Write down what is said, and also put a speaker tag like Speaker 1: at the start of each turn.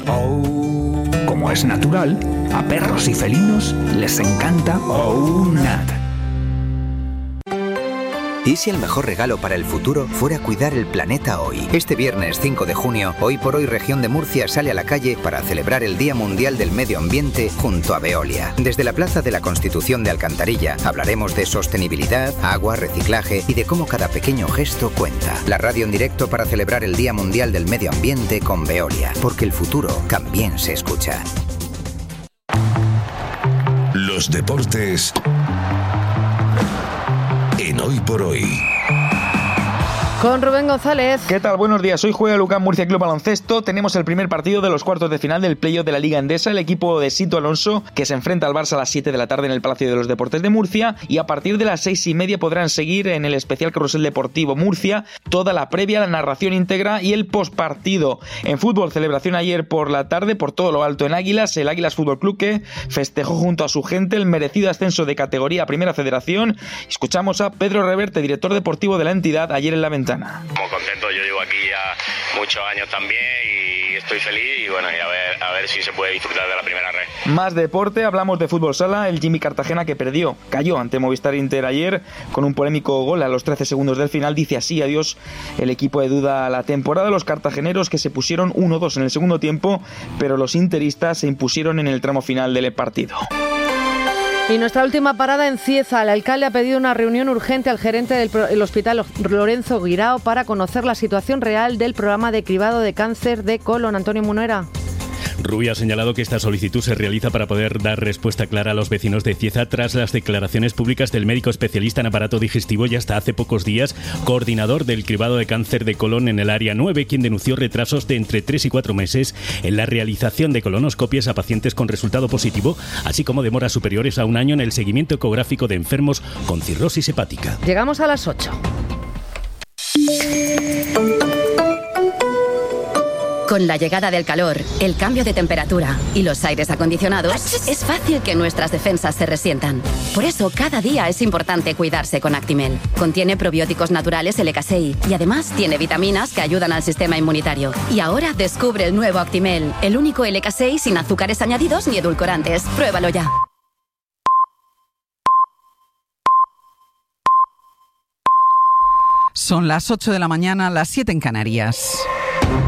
Speaker 1: Oh. Como es natural, a perros y felinos les encanta OUNAT.
Speaker 2: ¿Y si el mejor regalo para el futuro fuera cuidar el planeta hoy? Este viernes 5 de junio, Hoy por Hoy Región de Murcia sale a la calle para celebrar el Día Mundial del Medio Ambiente junto a Veolia. Desde la Plaza de la Constitución de Alcantarilla hablaremos de sostenibilidad, agua, reciclaje y de cómo cada pequeño gesto cuenta. La radio en directo para celebrar el Día Mundial del Medio Ambiente con Veolia, porque el futuro también se escucha.
Speaker 3: Los deportes en Hoy por Hoy.
Speaker 4: Con Rubén González.
Speaker 5: ¿Qué tal? Buenos días. Hoy juega Lucan Murcia Club Baloncesto. Tenemos el primer partido de los cuartos de final del playoff de la Liga Endesa. El equipo de Sito Alonso, que se enfrenta al Barça a las 7 de la tarde en el Palacio de los Deportes de Murcia. Y a partir de las 6:30 podrán seguir en el especial Carrusel Deportivo Murcia toda la previa, la narración íntegra y el postpartido. En fútbol, celebración ayer por la tarde por todo lo alto en Águilas. El Águilas Fútbol Club que festejó junto a su gente el merecido ascenso de categoría a Primera Federación. Escuchamos a Pedro Reverte, director deportivo de la entidad, ayer en la ventana.
Speaker 6: Muy contento, yo llevo aquí ya muchos años también y estoy feliz y bueno, y a ver si se puede disfrutar de la primera red.
Speaker 5: Más deporte, hablamos de fútbol sala, el Jimmy Cartagena que cayó ante Movistar Inter ayer con un polémico gol a los 13 segundos del final. Dice así adiós el equipo de duda a la temporada. Los cartageneros que se pusieron 1-2 en el segundo tiempo, pero los interistas se impusieron en el tramo final del partido.
Speaker 4: Y nuestra última parada en Cieza. El alcalde ha pedido una reunión urgente al gerente del hospital Lorenzo Guirao para conocer la situación real del programa de cribado de cáncer de colon. Antonio Munera.
Speaker 7: Rubio ha señalado que esta solicitud se realiza para poder dar respuesta clara a los vecinos de Cieza tras las declaraciones públicas del médico especialista en aparato digestivo y hasta hace pocos días coordinador del cribado de cáncer de colon en el área 9, quien denunció retrasos de entre 3 y 4 meses en la realización de colonoscopias a pacientes con resultado positivo, así como demoras superiores a un año en el seguimiento ecográfico de enfermos con cirrosis hepática.
Speaker 4: Llegamos a las 8.
Speaker 8: Con la llegada del calor, el cambio de temperatura y los aires acondicionados, es fácil que nuestras defensas se resientan. Por eso, cada día es importante cuidarse con Actimel. Contiene probióticos naturales LK6 y además tiene vitaminas que ayudan al sistema inmunitario. Y ahora descubre el nuevo Actimel, el único LK6 sin azúcares añadidos ni edulcorantes. Pruébalo ya.
Speaker 9: Son las 8 de la mañana, las 7 en Canarias.